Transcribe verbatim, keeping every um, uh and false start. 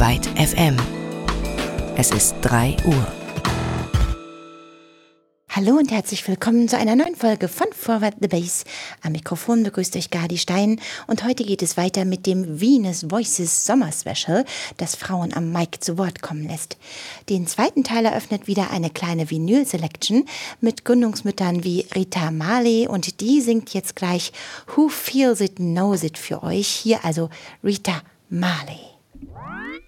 Byte F M. Es ist drei Uhr. Hallo und herzlich willkommen zu einer neuen Folge von Forward the Bass. Am Mikrofon begrüßt euch Gadi Stein und heute geht es weiter mit dem Venus Voices Sommer Special, das Frauen am Mic zu Wort kommen lässt. Den zweiten Teil eröffnet wieder eine kleine Vinyl-Selection mit Gründungsmüttern wie Rita Marley und die singt jetzt gleich Who Feels It Knows It für euch. Hier also Rita Marley.